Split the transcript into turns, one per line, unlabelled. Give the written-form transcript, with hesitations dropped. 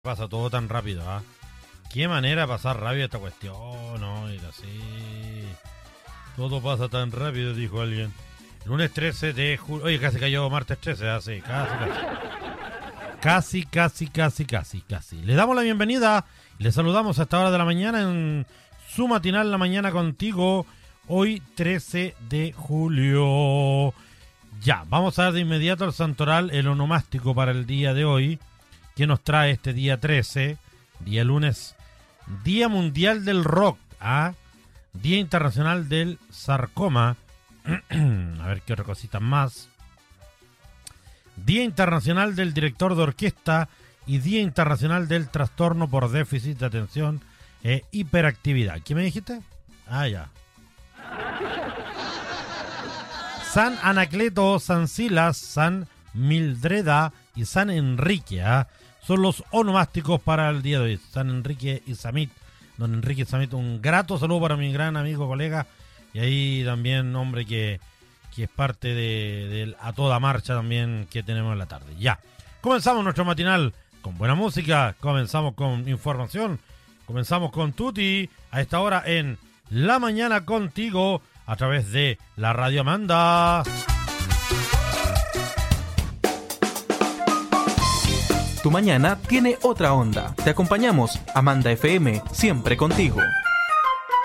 Pasa todo tan rápido, ¿ah? Qué manera de pasar rápido esta cuestión, ¿no? Y así. Todo pasa tan rápido, dijo alguien. Lunes 13 de julio. Oye, casi cayó martes 13, así, casi. Le damos la bienvenida y le saludamos a esta hora de la mañana en su matinal La Mañana Contigo. Hoy 13 de julio. Ya, vamos a dar de inmediato al santoral, el onomástico para el día de hoy. ¿Qué nos trae este día 13? Día lunes. Día Mundial del Rock. ¿Ah? Día Internacional del Sarcoma. A ver qué otra cosita más. Día Internacional del Director de Orquesta y Día Internacional del Trastorno por Déficit de Atención e Hiperactividad. ¿Qué me dijiste? Ah, ya. San Anacleto, San Silas, San Mildreda y San Enrique, ¿ah? Son los onomásticos para el día de hoy. San Enrique y Samit. Don Enrique y Samit, un grato saludo para mi gran amigo, colega. Y ahí también, hombre, que es parte de A Toda Marcha también que tenemos en la tarde. Ya, comenzamos nuestro matinal con buena música. Comenzamos con información. Comenzamos con Tuti a esta hora en La Mañana Contigo a través de la Radio Amanda.
Tu mañana tiene otra onda. Te acompañamos, Amanda FM, siempre contigo.